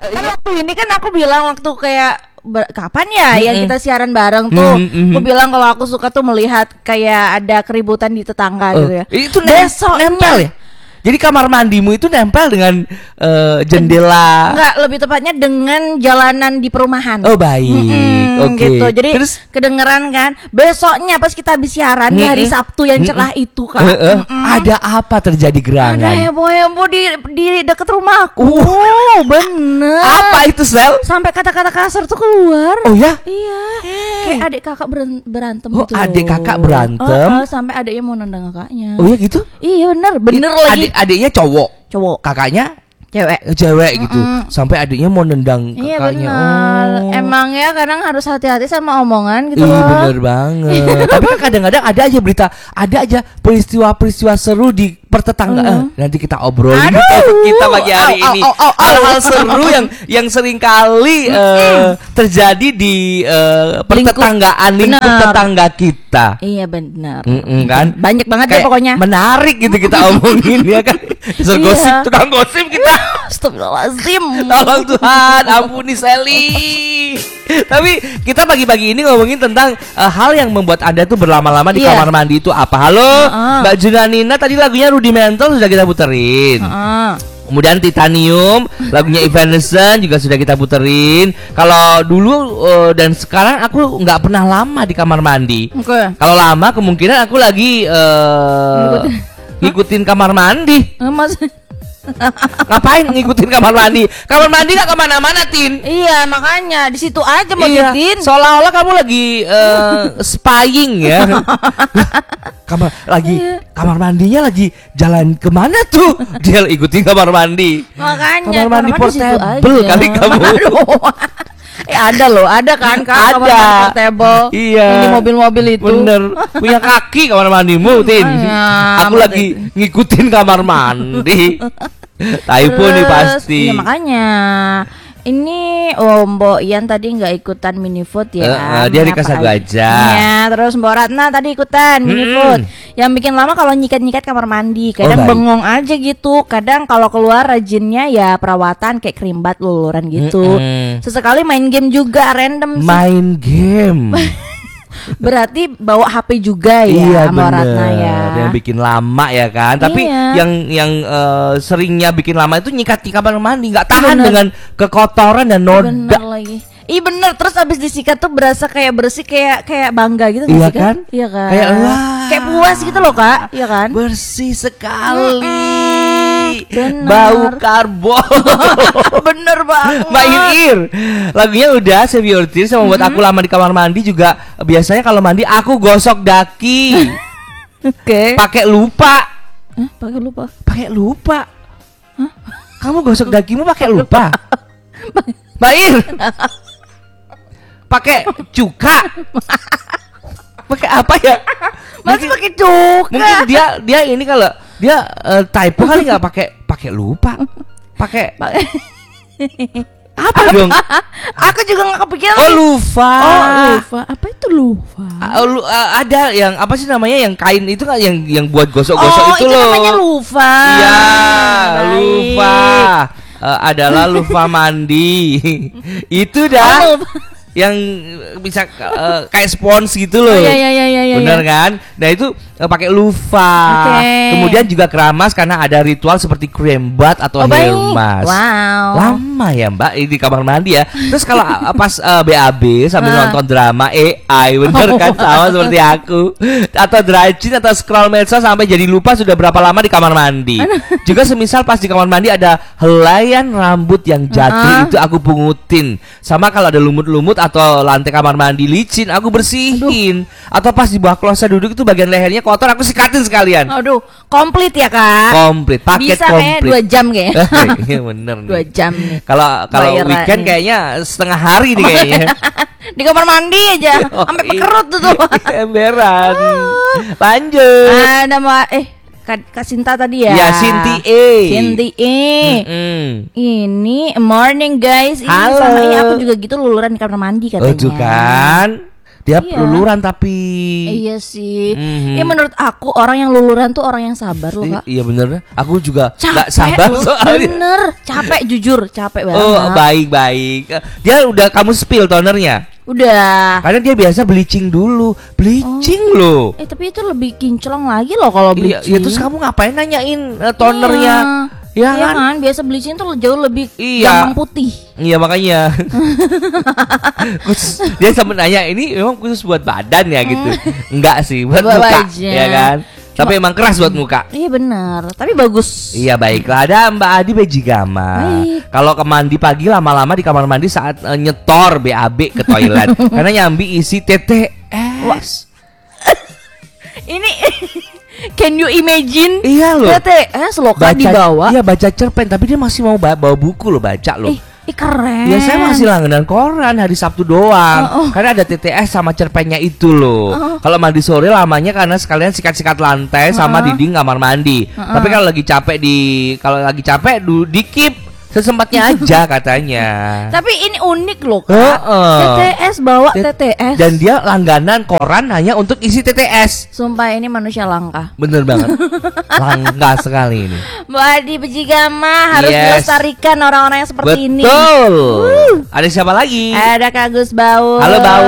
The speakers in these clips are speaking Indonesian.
Kan waktu ini kan aku bilang waktu kayak kapan ya yang kita siaran bareng tuh, aku bilang kalau aku suka tuh melihat kayak ada keributan di tetangga gitu ya. Itu nempel ya. Jadi kamar mandimu itu nempel dengan jendela. Enggak, lebih tepatnya dengan jalanan di perumahan. Oh baik, oke. Gitu. Jadi terus kedengeran kan. Besoknya pas kita habis siaran di hari Sabtu yang cerah itu kan. Ada apa terjadi gerangan? Ada heboh-heboh di dekat rumahku. Oh bener. Apa itu Sel? Sampai kata-kata kasar tuh keluar. Oh ya? Iya. Kayak adik kakak berantem Oh gitu. adik kakak berantem. Sampai adiknya mau nendang kakaknya. Oh ya gitu? Iya bener lagi. Adiknya cowok, kakaknya cewek gitu. Sampai adiknya mau nendang iya, kakaknya. Benar. Emang ya kadang harus hati-hati sama omongan gitu Iya loh. bener banget. Tapi kan kadang-kadang ada aja peristiwa-peristiwa seru di pertetanggaan. Nanti kita obrolin kita pagi hari ini. Hal-hal seru yang sering kali terjadi di pertetanggaan lingkup tetangga kita. Iya benar. Kan? Banyak banget ya pokoknya. Menarik gitu kita omongin ya kan. Gosip, tukang gosip kita. Astagfirullahaladzim. Tolong Tuhan, ampuni Sally. Tapi kita pagi-pagi ini ngomongin tentang hal yang membuat Anda tuh berlama-lama di kamar mandi itu apa? Halo, Mbak Junanina, tadi lagunya Rudimental sudah kita puterin. Kemudian Titanium, lagunya Evanescence juga sudah kita puterin. Kalau dulu dan sekarang aku nggak pernah lama di kamar mandi. Kalau lama kemungkinan aku lagi ngikutin kamar mandi. Ngapain ngikutin kamar mandi? Kamar mandi gak kemana-mana, Tin. Iya, makanya di situ aja mau Tin. Seolah-olah kamu lagi spying ya. Kamar mandinya lagi jalan kemana tuh? Dia ikutin kamar mandi. Makanya kamar mandi portable kali kamu. Ada kan kamar mandi portable. Iya. Ini mobil-mobil itu. Bener. Punya kaki kamar mandimu, Tin. Aku lagi ngikutin kamar mandi. Typo nih pasti. Iya makanya. Ini Mbok Ian tadi nggak ikutan mini food ya. Dia di Kasago aja. Ya, terus Mbok Ratna tadi ikutan mini food. Yang bikin lama kalau nyikat-nyikat kamar mandi. Kadang bengong aja gitu. Kadang kalau keluar rajinnya ya perawatan kayak krimbat luluran gitu. Sesekali main game juga random sih. Main game. Berarti bawa HP juga ya sama Ratna ya. Yang bikin lama ya kan. Tapi yang seringnya bikin lama itu nyikat di kamar mandi, nggak tahan dengan kekotoran dan noda. Bener lagi. Iya bener. Terus abis disikat tuh berasa kayak bersih, kayak bangga gitu. Iya sih, kan? Iya kan. Kayak puas gitu loh Kak. Iya kan? Bersih sekali. Bener. Bau karbon. Bener banget. Mbak Ir, lagunya udah Save Your Tears. Yang membuat aku lama di kamar mandi juga. Biasanya kalau mandi aku gosok daki. Oke. Pakai lupa. Pakai lupa. Hah? Kamu gosok dakimu pakai lupa? Mbak Ir. Pakai cuka. Pakai apa ya? Masih pakai cuka. Mungkin dia ini kalau dia typo kali nggak pakai lupa. Pakai apa dong? Aku juga nggak kepikiran. Oh lupa. Apa itu lupa? Ada yang apa sih namanya yang kain itu kan yang buat gosok-gosok itu loh. Oh itu namanya lupa. Iya lupa. Adalah lupa mandi. Itu dah. Yang bisa kayak spons gitu loh. Iya. Bener kan? Nah itu pakai lupa. Kemudian juga keramas karena ada ritual seperti cream bath atau hair mask. Wow. Lama ya Mbak di kamar mandi ya. Terus kalau pas BAB sambil nonton drama AI, bener kan sama seperti aku. Atau drajin atau scroll medsos sampai jadi lupa sudah berapa lama di kamar mandi. Juga semisal pas di kamar mandi ada helaian rambut yang jatuh itu aku pungutin. Sama kalau ada lumut-lumut atau lantai kamar mandi licin aku bersihin. Atau pas di bawah kloset duduk itu bagian lehernya kotor aku sikatin sekalian. Aduh, komplit ya Kak. Komplit, paket bisa komplit. Bisa kayak 2 jam kayaknya. Iya bener nih. 2 jam nih. Kalau weekend kayaknya setengah hari nih kayaknya. Di kamar mandi aja sampai pekerut tuh. Emberan. Lanjut. Ada Kak Sinta tadi ya. Ya Sinti Ini morning guys. Ini halo. sama aku juga gitu luluran di kamar mandi katanya. Oh tuh kan. Dia Iya. luluran tapi. Iya sih. Mhm. Ya menurut aku orang yang luluran tuh orang yang sabar loh, Kak. Iya bener. Aku juga nggak Capek sabar loh, soalnya. bener. Capek jujur, capek banget. Oh baik. Dia udah kamu spill tonernya. Udah. Karena dia biasa bleaching dulu. Bleaching loh. Tapi itu lebih kinclong lagi loh kalau Iya, bleaching. terus kamu ngapain nanyain tonernya? Ya Iya kan? kan, biasa bleaching tuh jauh lebih Iya. gampang putih. Iya makanya. Dia sempat nanya ini memang khusus buat badan ya gitu. Enggak sih, buat Buat muka, wajah. ya kan? Tapi emang keras buat muka. Iya benar, tapi bagus. Iya baiklah, ada Mbak Adi Bejigama. Baik. Kalau ke mandi pagi lama-lama di kamar mandi saat nyetor BAB ke toilet karena nyambi isi TTS. Ini can you imagine? Iya loh. TTS loh kan dibawa. Iya baca cerpen tapi dia masih mau bawa buku loh, baca loh. Keren. Ya saya masih langganan koran hari Sabtu doang. Karena ada TTS sama cerpennya itu loh. Kalau mandi sore lamanya karena sekalian sikat-sikat lantai sama dinding kamar mandi. Tapi kalau lagi capek dikip sesempatnya aja katanya. Tapi ini unik loh Kak. TTS bawa TTS. Dan dia langganan koran hanya untuk isi TTS. Sumpah ini manusia langka. Bener banget. Langka sekali ini. Mbak Adi Bejigama harus melestarikan orang-orang yang seperti ini. Betul. Ada siapa lagi? Ada Kak Gus Bau. Halo Bau.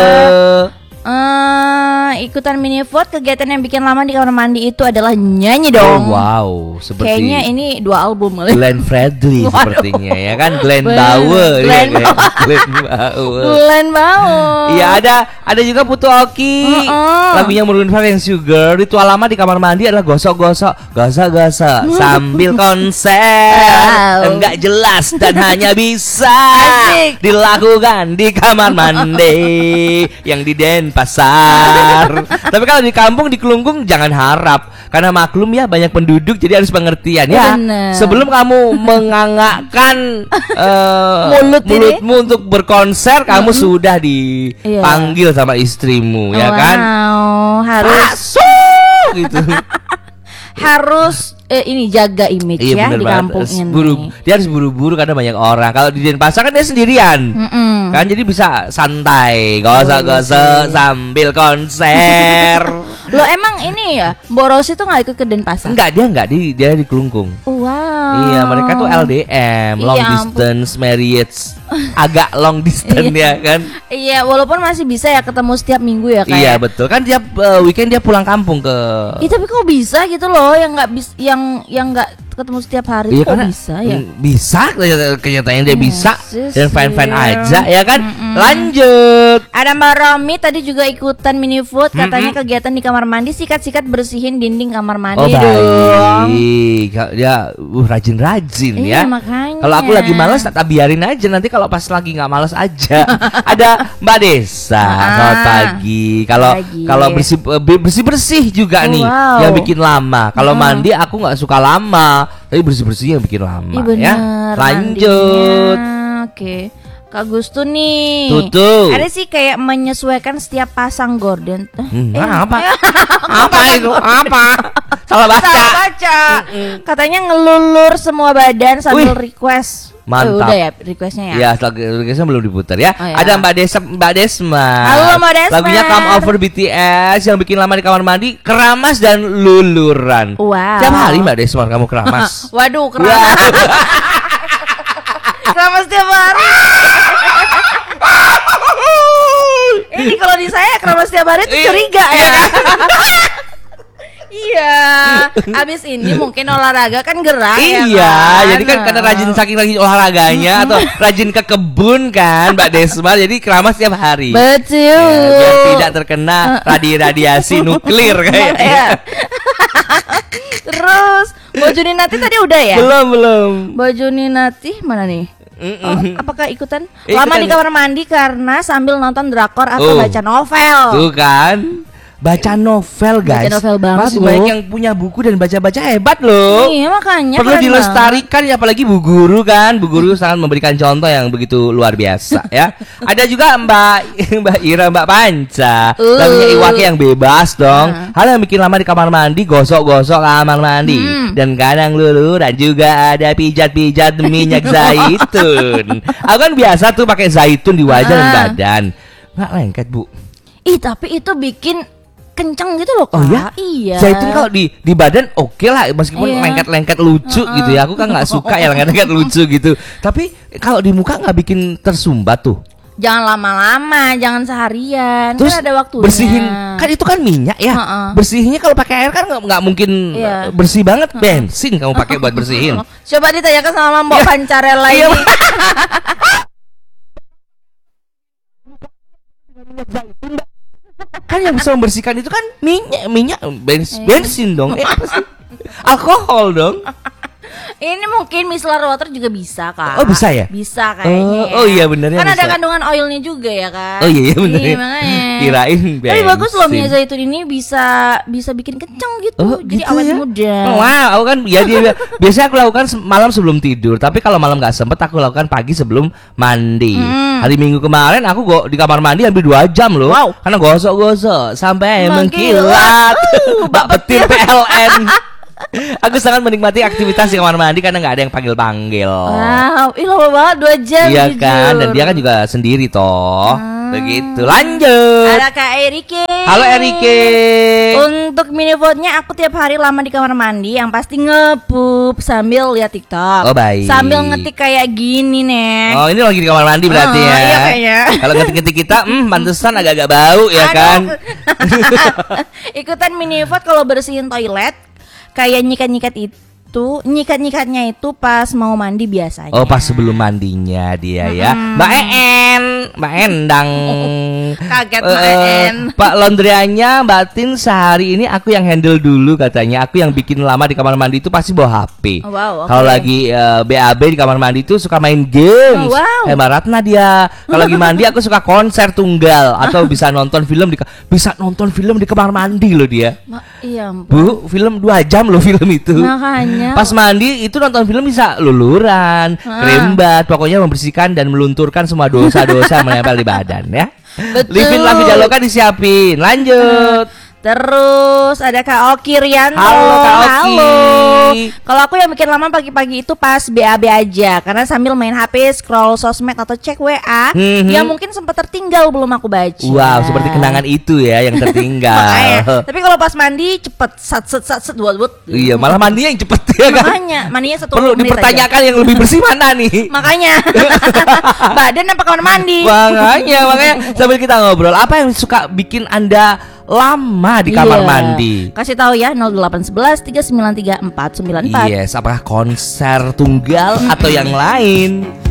Ikutan mini vote, kegiatan yang bikin lama di kamar mandi itu adalah nyanyi dong. Oh, wow, seperti Kayaknya ini 2 album kali. Glenn Fredly sepertinya ya kan, Glenn Bauer. Glenn ya, Glenn Bauer. Glenn Bauer. Iya ada juga Putu Oki. Lagunya Maroon 5 yang Sugar. Ritual lama di kamar mandi adalah gosok-gosok sambil konser. Enggak jelas dan hanya bisa dilakukan di kamar mandi yang di Denpasar. Tapi kalau di kampung di Kelungkung jangan harap, karena maklum ya banyak penduduk jadi harus pengertian ya. Bener. Sebelum kamu mengangakkan mulutmu untuk berkonser, kamu sudah dipanggil sama istrimu ya kan. Harus gitu. Harus ini jaga image ya di kampung ini. Dia harus buru-buru karena banyak orang. Kalau di Denpasar kan dia sendirian. Kan jadi bisa santai, gosok-gosok sambil konser. Lo emang ini ya, Mbok Rosi tuh gak ikut ke Denpasar? Enggak, dia di Kelungkung. Wow. Iya, mereka tuh LDM, long distance marriage. Agak long distance ya kan. Iya, walaupun masih bisa ya ketemu setiap minggu ya kayak. Iya, betul. Kan tiap weekend dia pulang kampung ke. Tapi kok bisa gitu loh yang nggak bisa yang nggak ketemu setiap hari, iya, kok bisa ya? Bisa, kenyataannya dia bisa dan fine-fine aja ya kan. Lanjut. Ada Mbak Romi tadi juga ikutan mini food, katanya kegiatan di kamar mandi sikat-sikat bersihin dinding kamar mandi. Baik. Dia rajin-rajin ya. Makanya. Kalau aku lagi malas tak biarin aja, nanti kalau pas lagi nggak malas aja. Ada Mbak Desa. Selamat pagi. Kalau bersih juga nih yang bikin lama. Kalau mandi aku nggak suka lama. Tapi bersih-bersih yang bikin lama ya. Lanjut. Oke. Kak Gustu nih. Tutu. Ada sih kayak menyesuaikan setiap pasang gorden. Apa? Apa itu? Apa? Salah baca. Katanya ngelulur semua badan sambil request. Mantap. Udah ya requestnya ya. Ya, requestnya belum diputar ya. Ada Mbak Desma. Halo Mbak Desma. Lagunya Come Over BTS yang bikin lama di kamar mandi, keramas dan luluran. Wow. Tiap hari Mbak Desma kamu keramas. Waduh, keramas. Keramas tiap hari. Ini kalau di saya keramas tiap hari itu curiga ya. Iya. Abis ini mungkin olahraga kan gerak. Iya, ya kan? jadi kan karena saking rajin olahraganya atau rajin ke kebun kan Mbak Desma, jadi keramas tiap hari. Betul. Ya, biar tidak terkena radiasi nuklir kayaknya. Terus Baju Ninati tadi udah ya? Belum. Baju Ninati mana nih? Apakah ikutan? Lama di kamar mandi karena sambil nonton drakor atau baca novel. Tuh kan. Baca novel guys. Baca novel banget. Masih banyak yang punya buku dan baca-baca, hebat loh. Iya makanya. Perlu dilestarikan ya, apalagi Bu Guru kan. Bu Guru sangat memberikan contoh yang begitu luar biasa ya. Ada juga Mbak Ira, Mbak Panca. Lagunya Iwake yang bebas dong. Hal yang bikin lama di kamar mandi, gosok-gosok kamar mandi. Dan kadang luluran juga ada pijat-pijat minyak zaitun. Aku kan biasa tuh pakai zaitun di wajah dan badan. Nggak lengket Bu. Ih, tapi itu bikin kenceng gitu loh, Kak. Oh ya? Iya. Zaitun kalau di badan oke lah, meskipun Iya. lengket-lengket lucu gitu ya. Aku kan nggak suka ya lengket-lengket lucu gitu. Tapi kalau di muka nggak bikin tersumbat tuh. Jangan lama-lama, jangan seharian. Terus kan ada waktunya. bersihin, kan itu kan minyak ya. Bersihinnya kalau pakai air kan nggak mungkin Iya. bersih banget. Bensin kamu pakai buat bersihin. Coba ditanyakan sama Mbak Pancarella Iya. ini. Kan yang bisa membersihkan itu kan minyak bensin dong. Apa sih? Alkohol dong. Ini mungkin micellar water juga bisa, Kak. Oh, bisa ya? Bisa kayaknya. Oh iya benernya Kan ada bisa. kandungan oilnya juga ya, Kak. Oh iya bener. Iya, makanya. Kirain Tapi bagus loh bensin. minyak zaitun ini bisa bikin kenceng gitu. Oh, Jadi gitu awet ya? muda. Wow, aku kan ya dia biasanya aku lakukan malam sebelum tidur. Tapi kalau malam nggak sempet aku lakukan pagi sebelum mandi. Hari Minggu kemarin aku di kamar mandi hampir 2 jam loh. Wow. Karena gosok-gosok sampai Mengkilat. mengkilat. Mbak petir PLN. Aku sangat menikmati aktivitas di kamar mandi karena nggak ada yang panggil-panggil. Wow, ih lama banget 2 jam. Iya jujur. kan, dan dia kan juga sendiri toh. Begitu. Lanjut. Ada Kak Erike. Halo Erike. Untuk mini vote-nya aku tiap hari lama di kamar mandi yang pasti ngepup sambil lihat TikTok. Oh, baik. Sambil ngetik kayak gini nih. Oh, ini lagi di kamar mandi berarti ya. Iya kayaknya. Kalau ngetik-ngetik kita, pantesan agak-agak bau ya Aduh. kan. Ikutan mini vote kalau bersihin toilet kayak nyikat-nyikatnya itu pas mau mandi biasanya. Oh, pas sebelum mandinya dia ya. Mbak Endang. Kaget Mbak En. Pak laundryanya Mbak Tin sehari ini aku yang handle dulu katanya. Aku yang bikin lama di kamar mandi itu pasti bawa HP. Oh, wow, oke. Kalau lagi BAB di kamar mandi itu suka main games. Oh, wow. Mbak Ratna dia. Kalau lagi mandi aku suka konser tunggal atau bisa nonton film di kamar mandi loh dia. Iya, Bu, film 2 jam loh film itu. Makanya. Pas mandi itu nonton film bisa luluran, kerimbat, pokoknya membersihkan dan melunturkan semua dosa-dosa yang menempel di badan ya. Betul. Livin Lavi Daloka disiapin. Lanjut. Terus ada Kak Oki Rianto. Halo, Kak Oki. Halo. Kalau aku yang bikin lama pagi-pagi itu pas BAB aja, karena sambil main HP, scroll sosmed atau cek WA yang mungkin sempat tertinggal belum aku baca. Wow, seperti kenangan itu ya yang tertinggal. Makanya. Tapi kalau pas mandi cepet sat buat. Iya, malah mandinya yang cepet ya kan. Makanya mandinya 1 Perlu menit dipertanyakan yang lebih bersih mana nih. Makanya badan apa kamar mandi? Makanya sambil kita ngobrol, apa yang suka bikin Anda lama di kamar Iya. mandi? Kasih tahu ya 0811 393 494. Yes, apakah konser tunggal atau yang lain?